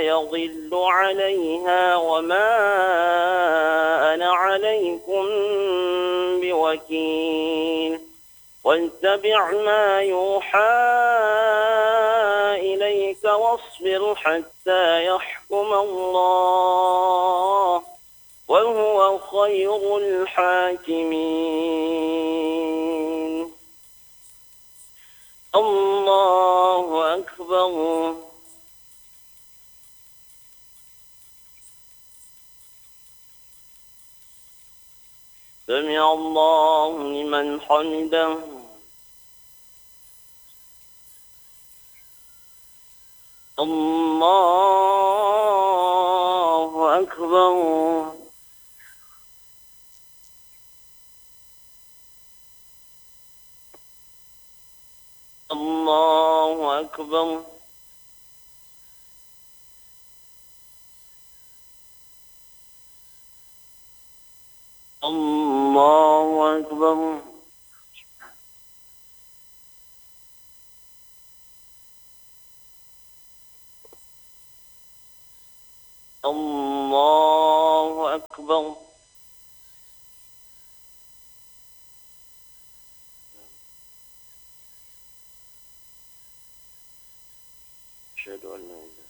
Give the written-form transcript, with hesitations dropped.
يضل عليها وما أنا عليكم بوكيل واتبع ما يوحى إليك واصبر حتى يحكم الله وهو خير الحاكمين. الله أكبر. سمع الله لمن حمده. الله أكبر. الله أكبر. الله أكبر. الله أكبر. أشهد أن لا إله إلا الله.